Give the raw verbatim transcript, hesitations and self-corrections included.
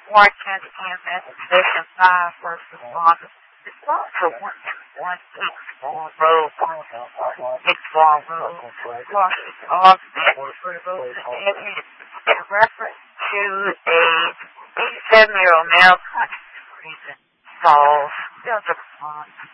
Washington E M S Station five first responders. It's not for one one six Ball Road. It's Ball Road. Crosses off Bedford Road. In reference to a eighty-seven-year-old male conscious reason falls. There's a response.